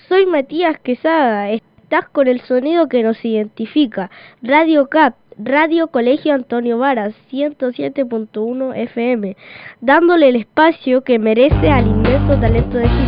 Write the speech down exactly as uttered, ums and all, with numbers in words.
soy Matías Quesada. Estás con el sonido que nos identifica. Radio C A P, Radio Colegio Antonio Varas, ciento siete punto uno F M, dándole el espacio que merece al inmenso talento de Chile.